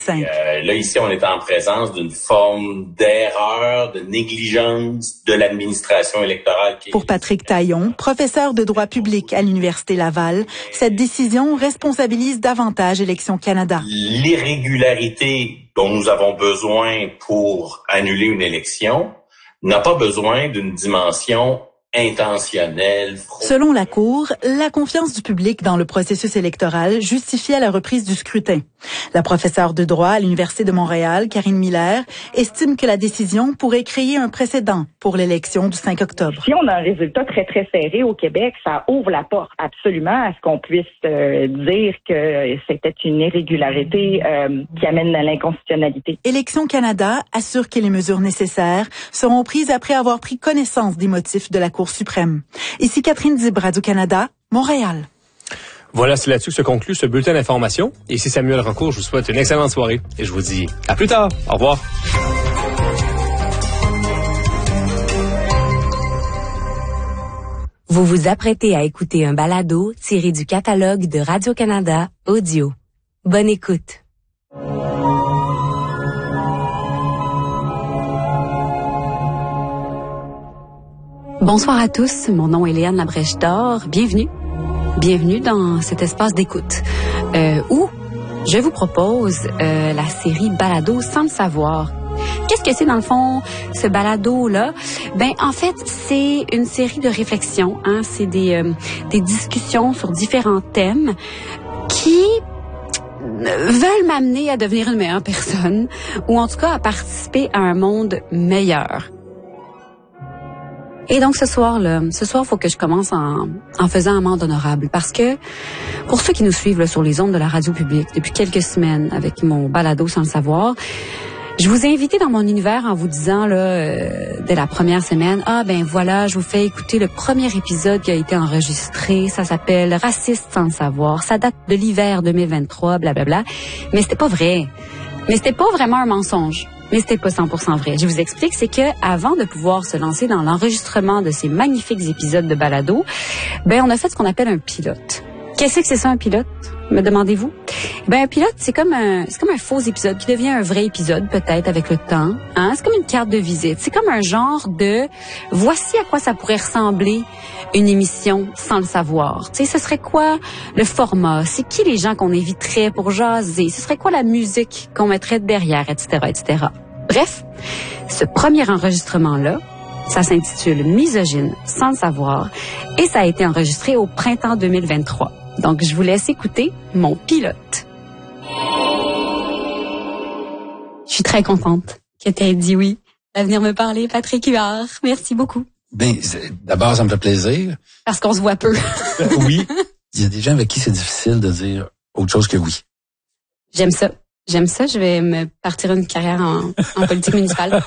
Là, ici, on est en présence d'une forme d'erreur, de négligence de l'administration électorale. Pour Patrick Taillon, professeur de droit public à l'Université Laval, cette décision responsabilise davantage Élections Canada. L'irrégularité dont nous avons besoin pour annuler une élection n'a pas besoin d'une dimension intentionnelle. Selon la Cour, la confiance du public dans le processus électoral justifiait la reprise du scrutin. La professeure de droit à l'Université de Montréal, Karine Miller, estime que la décision pourrait créer un précédent pour l'élection du 5 octobre. Si on a un résultat très, très serré au Québec, ça ouvre la porte absolument à ce qu'on puisse dire que c'était une irrégularité qui amène à l'inconstitutionnalité. Élections Canada assure que les mesures nécessaires seront prises après avoir pris connaissance des motifs de la Cour suprême. Ici Catherine Dib, Radio-Canada, Montréal. Voilà, c'est là-dessus que se conclut ce bulletin d'information. Ici Samuel Rancourt, je vous souhaite une excellente soirée et je vous dis à plus tard. Au revoir. Vous vous apprêtez à écouter un balado tiré du catalogue de Radio-Canada Audio. Bonne écoute. Bonsoir à tous, mon nom est Léane Labrèche-Dor. Bienvenue dans cet espace d'écoute où je vous propose la série Balado sans le savoir. Qu'est-ce que c'est dans le fond, ce balado-là? En fait, c'est une série de réflexions. C'est des discussions sur différents thèmes qui veulent m'amener à devenir une meilleure personne ou en tout cas à participer à un monde meilleur. Et donc ce soir, faut que je commence en faisant amende honorable parce que pour ceux qui nous suivent là, sur les ondes de la radio publique depuis quelques semaines avec mon balado sans le savoir, je vous ai invité dans mon univers en vous disant dès la première semaine, voilà, je vous fais écouter le premier épisode qui a été enregistré, ça s'appelle Raciste sans le savoir, ça date de l'hiver 2023, blablabla. Mais c'était pas vrai. Mais c'était pas vraiment un mensonge. Mais c'était pas 100% vrai. Je vous explique, c'est que avant de pouvoir se lancer dans l'enregistrement de ces magnifiques épisodes de balado, on a fait ce qu'on appelle un pilote. Qu'est-ce que c'est ça, un pilote? Me demandez-vous? Un pilote, c'est comme un faux épisode qui devient un vrai épisode, peut-être, avec le temps. C'est comme une carte de visite. C'est comme un genre de voici à quoi ça pourrait ressembler une émission sans le savoir. Tu sais, ce serait quoi le format? C'est qui les gens qu'on inviterait pour jaser? Ce serait quoi la musique qu'on mettrait derrière, etc., etc. Bref, ce premier enregistrement-là, ça s'intitule Misogyne sans le savoir et ça a été enregistré au printemps 2023. Donc, je vous laisse écouter mon pilote. Je suis très contente que tu aies dit oui à venir me parler, Patrick Huard. Merci beaucoup. D'abord, ça me fait plaisir. Parce qu'on se voit peu. Oui. Il y a des gens avec qui c'est difficile de dire autre chose que oui. J'aime ça. Je vais me partir une carrière en politique municipale.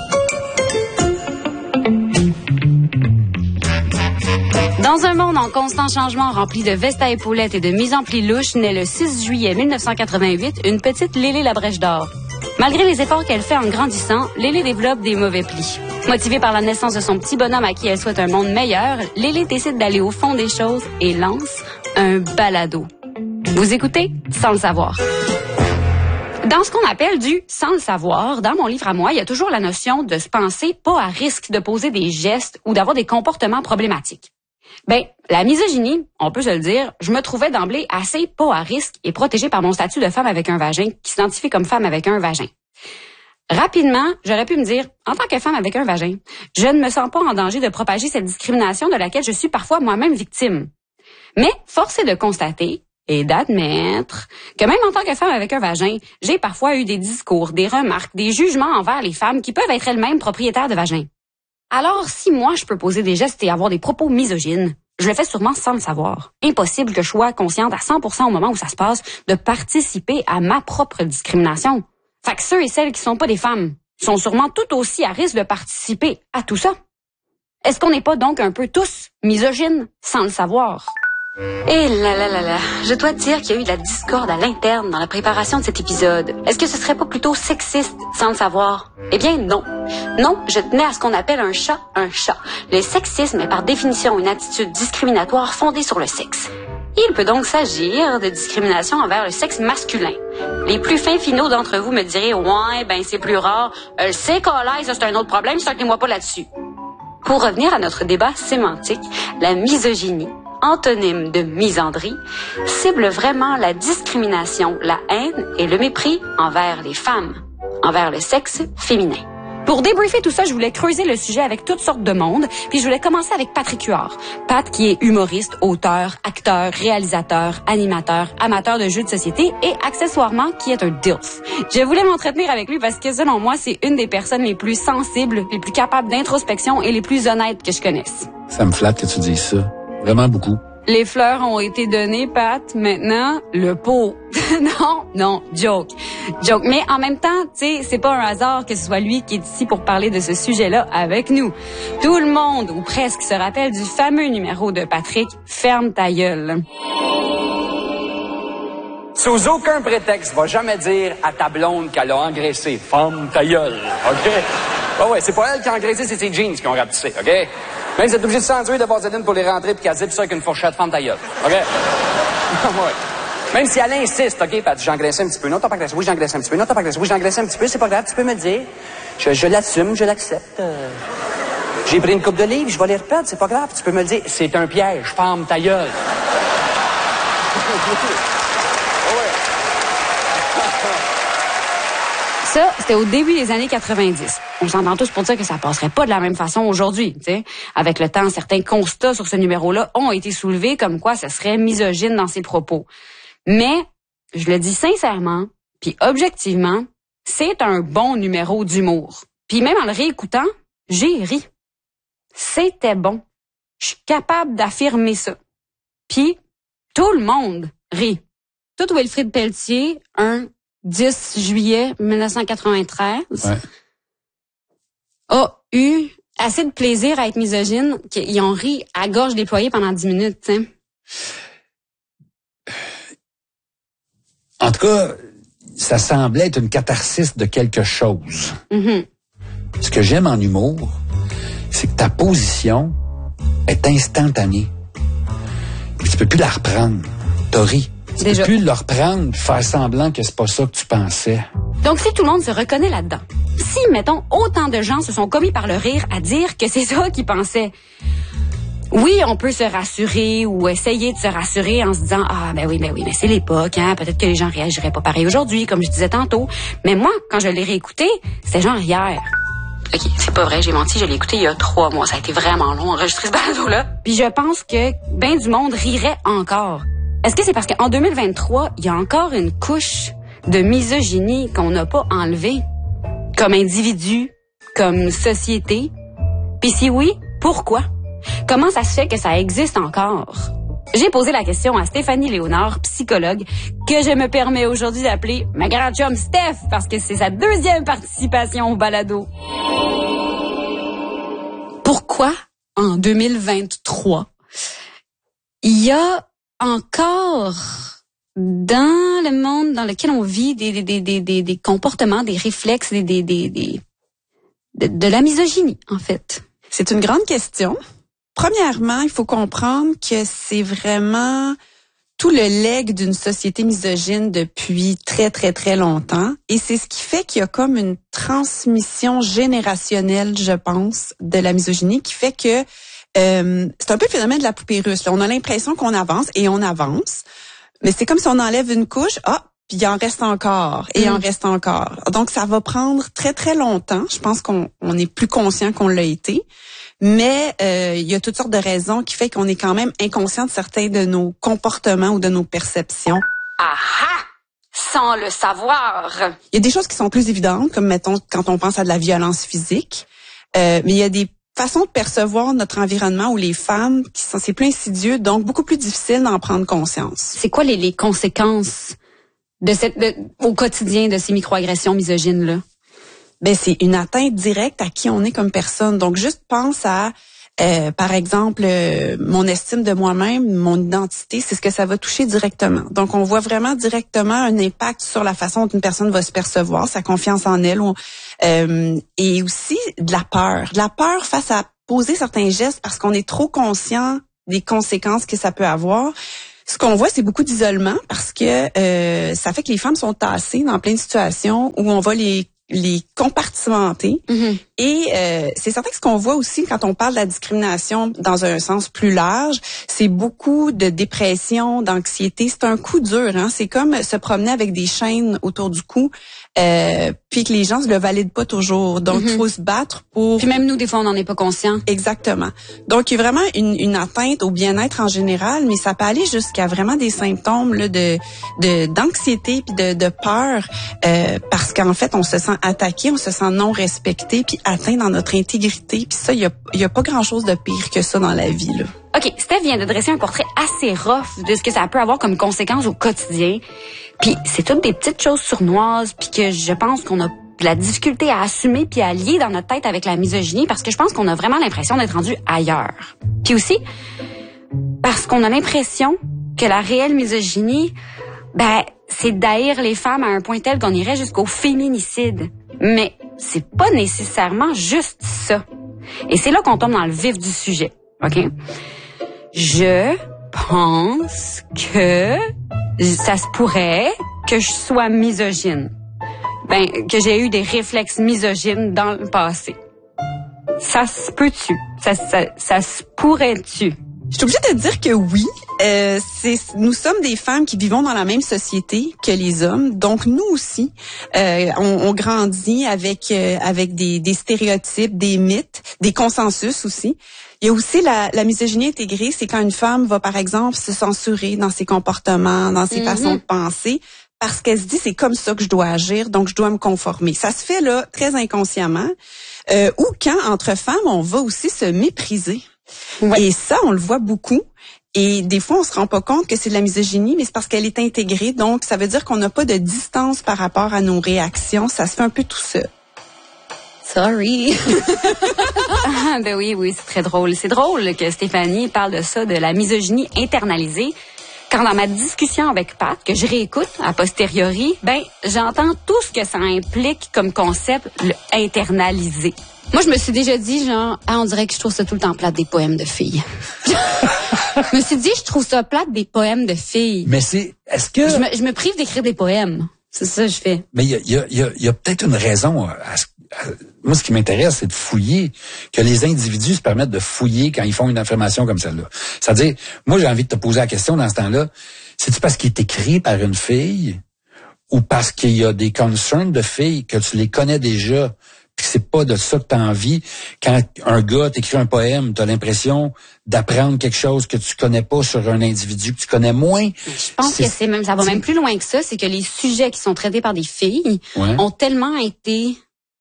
Dans un monde en constant changement rempli de vestes à épaulettes et de mise en pli louche, naît le 6 juillet 1988 une petite Lélé Labrèche-Dor. Malgré les efforts qu'elle fait en grandissant, Lélé développe des mauvais plis. Motivée par la naissance de son petit bonhomme à qui elle souhaite un monde meilleur, Lélé décide d'aller au fond des choses et lance un balado. Vous écoutez sans le savoir. Dans ce qu'on appelle du sans le savoir, dans mon livre à moi, il y a toujours la notion de se penser pas à risque de poser des gestes ou d'avoir des comportements problématiques. La misogynie, on peut se le dire, je me trouvais d'emblée assez pas à risque et protégée par mon statut de femme avec un vagin qui s'identifie comme femme avec un vagin. Rapidement, j'aurais pu me dire, en tant que femme avec un vagin, je ne me sens pas en danger de propager cette discrimination de laquelle je suis parfois moi-même victime. Mais force est de constater et d'admettre que même en tant que femme avec un vagin, j'ai parfois eu des discours, des remarques, des jugements envers les femmes qui peuvent être elles-mêmes propriétaires de vagins. Alors, si moi, je peux poser des gestes et avoir des propos misogynes, je le fais sûrement sans le savoir. Impossible que je sois consciente à 100% au moment où ça se passe de participer à ma propre discrimination. Fait que ceux et celles qui sont pas des femmes sont sûrement tout aussi à risque de participer à tout ça. Est-ce qu'on n'est pas donc un peu tous misogynes sans le savoir? Et là, je dois dire qu'il y a eu de la discorde à l'interne dans la préparation de cet épisode. Est-ce que ce serait pas plutôt sexiste sans le savoir? Eh bien, non. Non, je tenais à ce qu'on appelle un chat un chat. Le sexisme est par définition une attitude discriminatoire fondée sur le sexe. Il peut donc s'agir de discrimination envers le sexe masculin. Les plus fins finaux d'entre vous me diraient « Ouais, ben c'est plus rare. Le sécolaire, ça c'est un autre problème, sortez-moi pas là-dessus. » Pour revenir à notre débat sémantique, la misogynie, antonyme de misandrie, cible vraiment la discrimination, la haine et le mépris envers les femmes, envers le sexe féminin. Pour débriefer tout ça, je voulais creuser le sujet avec toutes sortes de monde, puis je voulais commencer avec Patrick Huard. Pat qui est humoriste, auteur, acteur, réalisateur, animateur, amateur de jeux de société et accessoirement qui est un DILF. Je voulais m'entretenir avec lui parce que selon moi, c'est une des personnes les plus sensibles, les plus capables d'introspection et les plus honnêtes que je connaisse. Ça me flatte que tu dises ça. Vraiment beaucoup. Les fleurs ont été données, Pat. Maintenant, le pot. non, joke. Mais en même temps, tu sais, c'est pas un hasard que ce soit lui qui est ici pour parler de ce sujet-là avec nous. Tout le monde, ou presque, se rappelle du fameux numéro de Patrick, Ferme ta gueule. Sous aucun prétexte, va jamais dire à ta blonde qu'elle a engraissé. Ferme ta gueule, OK? Ouais, c'est pas elle qui a engraissé, c'est ses jeans qui ont rapetissé, OK? Même si vous êtes obligé de s'enduire de vaseline pour les rentrer puis qu'elle zippe ça avec une fourchette, ferme ta gueule, OK? Ouais. Même si elle insiste, OK, puis elle dit, j'ai engraissé un petit peu. Non, t'as pas engraissé. Oui, j'ai engraissé un petit peu. Non, t'as pas engraissé. Oui, j'ai engraissé un petit peu. C'est pas grave, tu peux me le dire. Je l'assume, je l'accepte. J'ai pris une coupe de livres, je vais les reperdre, c'est pas grave. Tu peux me le dire. C'est un piège, ferme ta gueule. Ça, c'était au début des années 90. On s'entend tous pour dire que ça passerait pas de la même façon aujourd'hui, tu sais. Avec le temps, certains constats sur ce numéro-là ont été soulevés comme quoi ce serait misogyne dans ses propos. Mais, je le dis sincèrement, puis objectivement, c'est un bon numéro d'humour. Puis même en le réécoutant, j'ai ri. C'était bon. Je suis capable d'affirmer ça. Puis, tout le monde rit. Tout Wilfrid Pelletier, 10 juillet 1993, a eu assez de plaisir à être misogyne qu'ils ont ri à gorge déployée pendant 10 minutes. T'sais. En tout cas, ça semblait être une catharsis de quelque chose. Mm-hmm. Ce que j'aime en humour, c'est que ta position est instantanée. Puis tu peux plus la reprendre. T'as ri. Tu peux plus le reprendre, faire semblant que c'est pas ça que tu pensais. Donc, si tout le monde se reconnaît là-dedans, si, mettons, autant de gens se sont commis par le rire à dire que c'est ça qu'ils pensaient, oui, on peut se rassurer ou essayer de se rassurer en se disant, ah, ben oui, mais c'est l'époque, hein, peut-être que les gens réagiraient pas pareil aujourd'hui, comme je disais tantôt. Mais moi, quand je l'ai réécouté, c'était genre hier. OK, c'est pas vrai, j'ai menti, je l'ai écouté il y a 3 mois. Ça a été vraiment long, enregistrer ce balado-là. Puis je pense que ben du monde rirait encore. Est-ce que c'est parce qu'en 2023, il y a encore une couche de misogynie qu'on n'a pas enlevée? Comme individu, comme société? Puis si oui, pourquoi? Comment ça se fait que ça existe encore? J'ai posé la question à Stéphanie Léonard, psychologue, que je me permets aujourd'hui d'appeler ma grande chum Steph, parce que c'est sa 2e participation au balado. Pourquoi, en 2023, il y a encore dans le monde dans lequel on vit des comportements, des réflexes, de la misogynie, en fait? C'est une grande question. Premièrement, il faut comprendre que c'est vraiment tout le legs d'une société misogyne depuis très, très, très longtemps. Et c'est ce qui fait qu'il y a comme une transmission générationnelle, je pense, de la misogynie qui fait que c'est un peu le phénomène de la poupée russe. Là. On a l'impression qu'on avance et on avance, mais c'est comme si on enlève une couche, puis il en reste encore et il en reste encore. Donc ça va prendre très très longtemps. Je pense qu'on est plus conscient qu'on l'a été, mais il y a toutes sortes de raisons qui fait qu'on est quand même inconscient de certains de nos comportements ou de nos perceptions. Aha! Sans le savoir. Il y a des choses qui sont plus évidentes, comme mettons quand on pense à de la violence physique, mais il y a des façon de percevoir notre environnement où les femmes, c'est plus insidieux, donc beaucoup plus difficile d'en prendre conscience. C'est quoi les conséquences au quotidien de ces microagressions misogynes-là? Ben, c'est une atteinte directe à qui on est comme personne. Donc, juste pense à, par exemple, mon estime de moi-même, mon identité, c'est ce que ça va toucher directement. Donc, on voit vraiment directement un impact sur la façon dont une personne va se percevoir, sa confiance en elle, et aussi de la peur face à poser certains gestes parce qu'on est trop conscient des conséquences que ça peut avoir. Ce qu'on voit, c'est beaucoup d'isolement parce que ça fait que les femmes sont tassées dans plein de situations où on va les compartimenter. Mm-hmm. Et c'est certain que ce qu'on voit aussi quand on parle de la discrimination dans un sens plus large, c'est beaucoup de dépression, d'anxiété. C'est un coup dur, hein. C'est comme se promener avec des chaînes autour du cou, puis que les gens ne le valident pas toujours. Donc, il faut se battre pour... Puis même nous, des fois, on n'en est pas conscient. Exactement. Donc, il y a vraiment une atteinte au bien-être en général, mais ça peut aller jusqu'à vraiment des symptômes là, d'anxiété puis de peur, parce qu'en fait, on se sent attaqué, on se sent non respecté, puis atteint dans notre intégrité. Puis ça, il y a pas grand-chose de pire que ça dans la vie, là. OK, Steph vient de dresser un portrait assez rough de ce que ça peut avoir comme conséquences au quotidien. Puis c'est toutes des petites choses sournoises, puis que je pense qu'on a de la difficulté à assumer puis à lier dans notre tête avec la misogynie, parce que je pense qu'on a vraiment l'impression d'être rendu ailleurs. Puis aussi, parce qu'on a l'impression que la réelle misogynie, c'est d'haïr les femmes à un point tel qu'on irait jusqu'au féminicide. Mais c'est pas nécessairement juste ça. Et c'est là qu'on tombe dans le vif du sujet, OK? Je pense que ça se pourrait que je sois misogyne. Que j'ai eu des réflexes misogynes dans le passé. Ça se peut-tu? Ça se pourrait-tu? Je suis obligée de te dire que oui. Nous sommes des femmes qui vivons dans la même société que les hommes. Donc, nous aussi, on grandit avec des stéréotypes, des mythes, des consensus aussi. Il y a aussi la misogynie intégrée, c'est quand une femme va, par exemple, se censurer dans ses comportements, dans ses façons de penser, parce qu'elle se dit, c'est comme ça que je dois agir, donc je dois me conformer. Ça se fait là très inconsciemment. Ou quand, entre femmes, on va aussi se mépriser. Ouais. Et ça, on le voit beaucoup. Et des fois, on se rend pas compte que c'est de la misogynie, mais c'est parce qu'elle est intégrée. Donc, ça veut dire qu'on n'a pas de distance par rapport à nos réactions. Ça se fait un peu tout seul. Sorry. Oui, c'est très drôle. C'est drôle que Stéphanie parle de ça, de la misogynie internalisée. Quand dans ma discussion avec Pat, que je réécoute a posteriori, j'entends tout ce que ça implique comme concept, le internaliser. Moi, je me suis déjà dit, on dirait que je trouve ça tout le temps plate des poèmes de filles. Je me suis dit, je trouve ça plate des poèmes de filles. Mais est-ce que... Je me prive d'écrire des poèmes. C'est ça que je fais. Mais il y a peut-être une raison. Moi, ce qui m'intéresse, c'est de fouiller, que les individus se permettent de fouiller quand ils font une affirmation comme celle-là. C'est-à-dire, moi, j'ai envie de te poser la question dans ce temps-là, c'est-tu parce qu'il est écrit par une fille ou parce qu'il y a des concerns de filles que tu les connais déjà, puis que c'est pas de ça que tu as envie? Quand un gars t'écrit un poème, tu as l'impression d'apprendre quelque chose que tu connais pas sur un individu que tu connais moins. Je pense que ça va même plus loin que ça, c'est que les sujets qui sont traités par des filles ont tellement été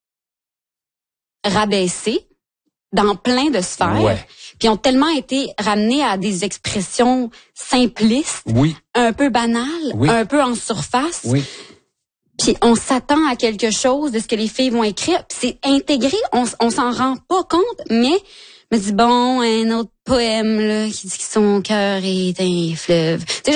rabaissés dans plein de sphères, puis ont tellement été ramenés à des expressions simplistes, un peu banales, un peu en surface. Puis on s'attend à quelque chose de ce que les filles vont écrire, puis c'est intégré, on s'en rend pas compte, mais me dit un autre poème là qui dit que son cœur est un fleuve. Tu sais,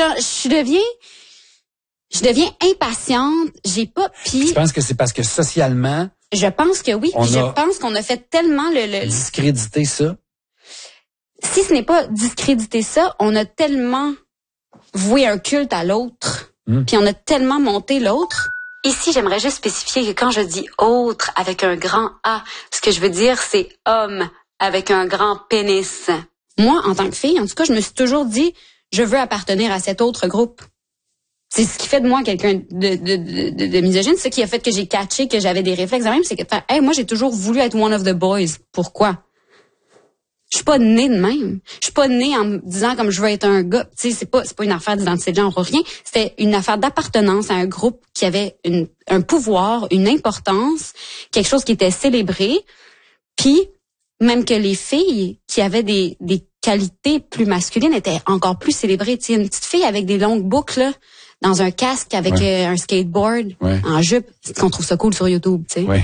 je deviens impatiente, j'ai pas Tu penses que c'est parce que socialement... Je pense que oui. Je pense qu'on a fait tellement le... Discréditer ça? Si ce n'est pas discréditer ça, on a tellement voué un culte à l'autre, puis on a tellement monté l'autre. Ici, j'aimerais juste spécifier que quand je dis « autre » avec un grand A, ce que je veux dire, c'est « homme » avec un grand pénis. Moi, en tant que fille, en tout cas, je me suis toujours dit « je veux appartenir à cet autre groupe ». C'est ce qui fait de moi quelqu'un de misogyne. C'est ce qui a fait que j'ai catché que j'avais des réflexes de même. C'est que moi, j'ai toujours voulu être one of the boys. Pourquoi? Je suis pas née de même. Je suis pas née en me disant comme je veux être un gars. Tu sais, c'est pas une affaire d'identité de genre ou rien. C'était une affaire d'appartenance à un groupe qui avait un pouvoir, une importance, quelque chose qui était célébré. Puis, même que les filles qui avaient des qualités plus masculines étaient encore plus célébrées. Tu sais, une petite fille avec des longues boucles, là, dans un casque avec un skateboard, en jupe, c'est qu'on trouve ça cool sur YouTube, tu sais.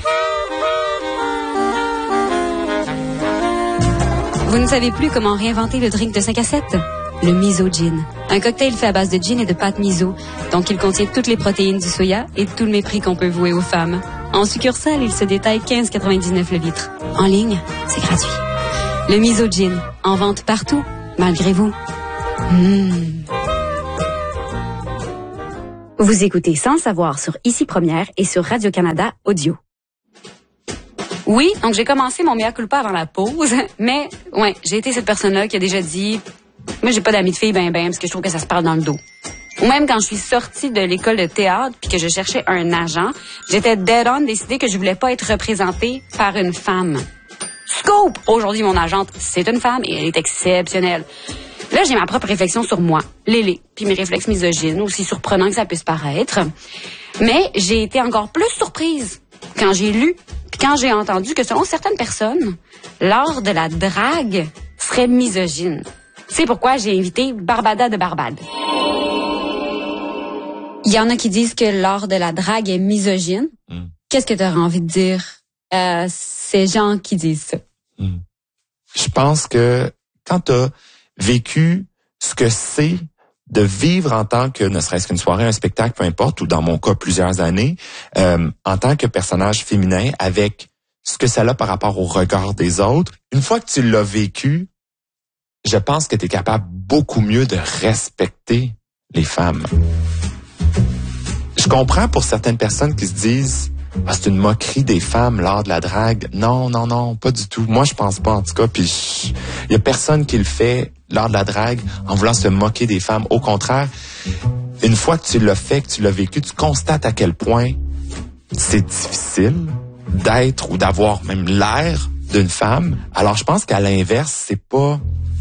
Vous ne savez plus comment réinventer le drink de 5 à 7? Le Miso Gin. Un cocktail fait à base de gin et de pâte miso. Donc, il contient toutes les protéines du soya et tout le mépris qu'on peut vouer aux femmes. En succursale, il se détaille 15,99 le litre. En ligne, c'est gratuit. Le Miso Gin. En vente partout, malgré vous. Vous écoutez Sans savoir sur Ici Première et sur Radio-Canada Audio. Oui, donc j'ai commencé mon mea culpa avant la pause, mais ouais, j'ai été cette personne-là qui a déjà dit « Moi, j'ai pas d'amis de filles ben parce que je trouve que ça se parle dans le dos. » Ou même quand je suis sortie de l'école de théâtre puis que je cherchais un agent, j'étais dead on décidée que je voulais pas être représentée par une femme. Scoop! Aujourd'hui, mon agente, c'est une femme et elle est exceptionnelle. Là, j'ai ma propre réflexion sur moi, Lélé, puis mes réflexes misogynes, aussi surprenants que ça puisse paraître. Mais j'ai été encore plus surprise quand j'ai lu puis quand j'ai entendu que selon certaines personnes, l'art de la drague serait misogyne. C'est pourquoi j'ai invité Barbada de Barbade. Il y en a qui disent que l'art de la drague est misogyne. Qu'est-ce que tu aurais envie de dire à ces gens qui disent ça? Je pense que quand tu as vécu ce que c'est de vivre en tant que, ne serait-ce qu'une soirée, un spectacle, peu importe, ou dans mon cas, plusieurs années, en tant que personnage féminin, avec ce que ça a par rapport au regard des autres, une fois que tu l'as vécu, je pense que tu es capable beaucoup mieux de respecter les femmes. Je comprends pour certaines personnes qui se disent « Ah, c'est une moquerie des femmes, l'art de la drague. » Non, pas du tout. Moi, je pense pas, en tout cas. Puis, il y a personne qui le fait, l'art de la drague, en voulant se moquer des femmes. Au contraire, une fois que tu l'as fait, que tu l'as vécu, tu constates à quel point c'est difficile d'être ou d'avoir même l'air d'une femme. Alors, je pense qu'à l'inverse, c'est pas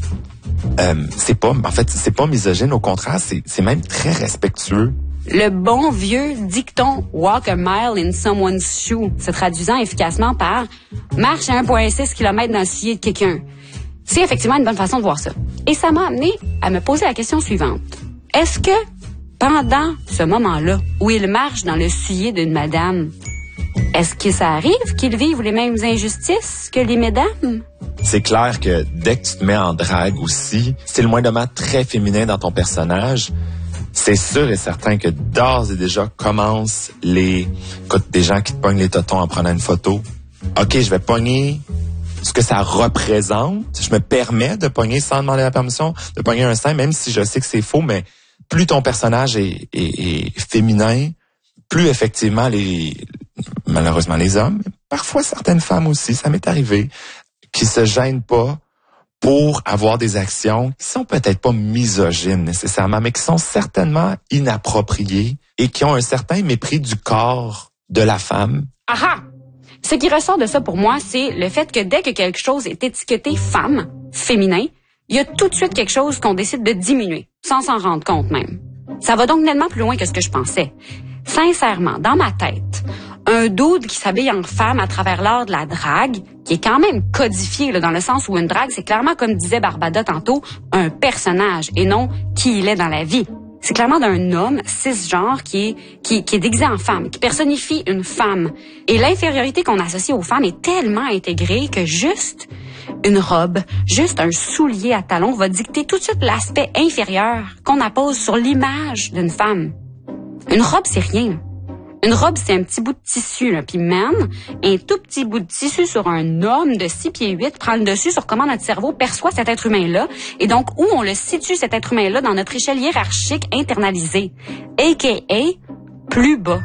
misogyne. Au contraire, c'est même très respectueux. Le bon vieux dicton « walk a mile in someone's shoe », se traduisant efficacement par « marche à 1,6 km dans le soulier de quelqu'un ». C'est effectivement une bonne façon de voir ça. Et ça m'a amené à me poser la question suivante. Est-ce que, pendant ce moment-là, où il marche dans le soulier d'une madame, est-ce que ça arrive qu'ils vivent les mêmes injustices que les mesdames? C'est clair que dès que tu te mets en drague aussi, c'est le moindrement très féminin dans ton personnage. C'est sûr et certain que d'ores et déjà commencent des gens qui te pognent les totons en prenant une photo. OK, je vais pogner ce que ça représente. Je me permets de pogner sans demander la permission, de pogner un sein, même si je sais que c'est faux, mais plus ton personnage est féminin, plus effectivement malheureusement les hommes, parfois certaines femmes aussi, ça m'est arrivé, qui se gênent pas pour avoir des actions qui sont peut-être pas misogynes nécessairement, mais qui sont certainement inappropriées et qui ont un certain mépris du corps de la femme. Aha! Ce qui ressort de ça pour moi, c'est le fait que dès que quelque chose est étiqueté femme, féminin, il y a tout de suite quelque chose qu'on décide de diminuer, sans s'en rendre compte même. Ça va donc nettement plus loin que ce que je pensais. Sincèrement, dans ma tête, un dude qui s'habille en femme à travers l'art de la drague, qui est quand même codifié là, dans le sens où une drague, c'est clairement, comme disait Barbada tantôt, un personnage et non qui il est dans la vie. C'est clairement d'un homme cisgenre qui est déguisé en femme, qui personnifie une femme. Et l'infériorité qu'on associe aux femmes est tellement intégrée que juste une robe, juste un soulier à talons va dicter tout de suite l'aspect inférieur qu'on appose sur l'image d'une femme. Une robe, c'est rien. Une robe, c'est un petit bout de tissu, là. Puis man, un tout petit bout de tissu sur un homme de 6 pieds 8 prend le dessus sur comment notre cerveau perçoit cet être humain-là. Et donc, où on le situe, cet être humain-là, dans notre échelle hiérarchique internalisée. A.K.A. plus bas.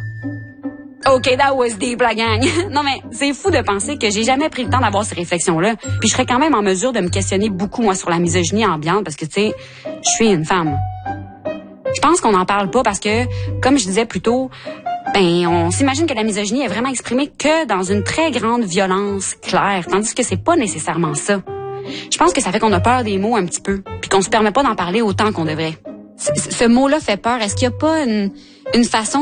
OK, that was deep, la gang. Non, mais c'est fou de penser que j'ai jamais pris le temps d'avoir ces réflexions-là. Puis je serais quand même en mesure de me questionner beaucoup, moi, sur la misogynie ambiante, parce que, tu sais, je suis une femme. Je pense qu'on n'en parle pas parce que, comme je disais plus tôt, on s'imagine que la misogynie est vraiment exprimée que dans une très grande violence claire, tandis que c'est pas nécessairement ça. Je pense que ça fait qu'on a peur des mots un petit peu, puis qu'on se permet pas d'en parler autant qu'on devrait. Ce mot-là fait peur. Est-ce qu'il y a pas une façon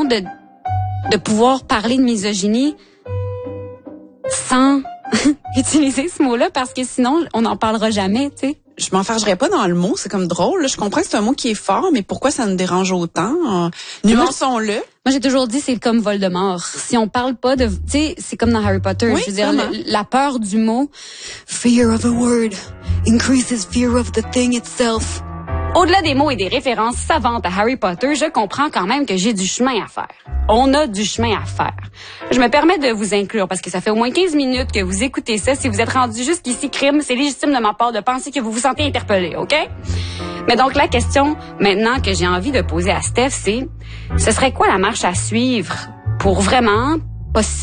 de pouvoir parler de misogynie sans utiliser ce mot-là, parce que sinon, on n'en parlera jamais, tu sais? Je m'enfargerais pas dans le mot, c'est comme drôle. Là. Je comprends que c'est un mot qui est fort, mais pourquoi ça nous dérange autant? Nuançons-le. Moi, j'ai toujours dit, c'est comme Voldemort. Si on parle pas de... Tu sais, c'est comme dans Harry Potter. Oui, je veux dire, la peur du mot. Fear of a word increases fear of the thing itself. Au-delà des mots et des références savantes à Harry Potter, je comprends quand même que j'ai du chemin à faire. On a du chemin à faire. Je me permets de vous inclure parce que ça fait au moins 15 minutes que vous écoutez ça. Si vous êtes rendu jusqu'ici, crime, c'est légitime de ma part de penser que vous vous sentez interpellé, OK? Mais donc, la question maintenant que j'ai envie de poser à Steph, c'est, ce serait quoi la marche à suivre pour vraiment